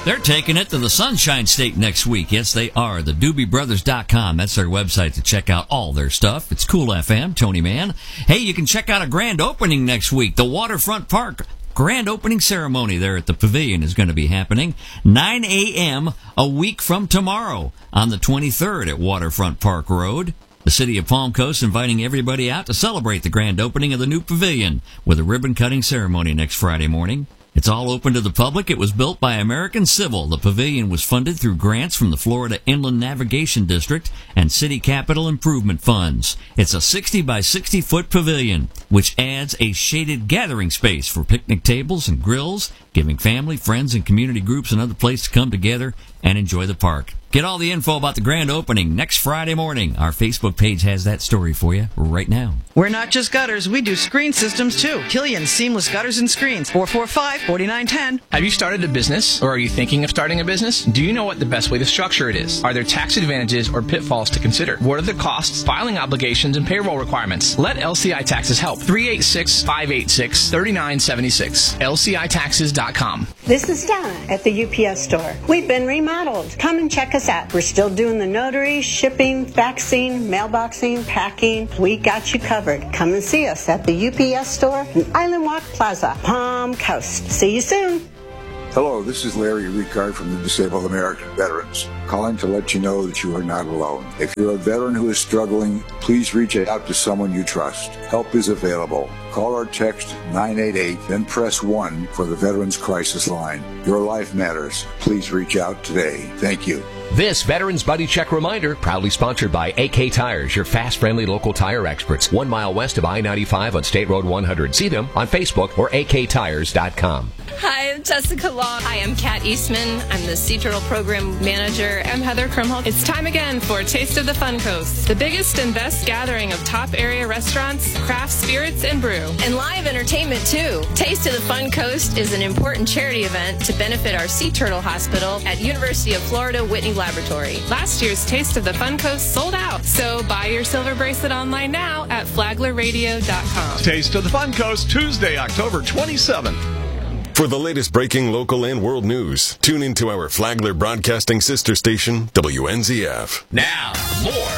They're taking it to the Sunshine State next week. Yes, they are. The DoobieBrothers.com. That's their website to check out all their stuff. It's Cool FM, Tony Mann. Hey, you can check out a grand opening next week. The Waterfront Park grand opening ceremony there at the Pavilion is going to be happening 9 a.m. a week from tomorrow on the 23rd at Waterfront Park Road. The city of Palm Coast inviting everybody out to celebrate the grand opening of the new pavilion with a ribbon-cutting ceremony next Friday morning. It's all open to the public. It was built by American Civil. The pavilion was funded through grants from the Florida Inland Navigation District and City Capital Improvement Funds. It's a 60 by 60 foot pavilion, which adds a shaded gathering space for picnic tables and grills, giving family, friends, and community groups another place to come together and enjoy the park. Get all the info about the grand opening next Friday morning. Our Facebook page has that story for you right now. We're not just gutters, we do screen systems too. Killian Seamless Gutters and Screens, 445-4910. Have you started a business, or are you thinking of starting a business? Do you know what the best way to structure it is? Are there tax advantages or pitfalls to consider? What are the costs, filing obligations, and payroll requirements? Let LCI Taxes help. 386-586-3976. LCITaxes.com. This is Donna at the UPS store. We've been remodeled. Come and check us out. We're still doing the notary, shipping, faxing, mailboxing, packing. We got you covered. Come and see us at the UPS store in Island Walk Plaza, Palm Coast. See you soon. Hello, this is Larry Ricard from the Disabled American Veterans, calling to let you know that you are not alone. If you're a veteran who is struggling, please reach out to someone you trust. Help is available. Call or text 988, then press 1 for the Veterans Crisis Line. Your life matters. Please reach out today. Thank you. This Veterans Buddy Check reminder, proudly sponsored by AK Tires, your fast, friendly local tire experts, 1 mile west of I-95 on State Road 100. See them on Facebook or aktires.com. Hi, I'm Jessica Long. Hi, I'm Kat Eastman. I'm the Sea Turtle Program Manager. I'm Heather Krumholtz. It's time again for Taste of the Fun Coast, the biggest and best gathering of top area restaurants, craft spirits, and brew. And live entertainment, too. Taste of the Fun Coast is an important charity event to benefit our Sea Turtle Hospital at University of Florida Whitney Laboratory. Last year's Taste of the Fun Coast sold out, so buy your silver bracelet online now at flaglerradio.com. Taste of the Fun Coast, Tuesday, October 27th. For the latest breaking local and world news, tune into our Flagler Broadcasting sister station, WNZF. Now, more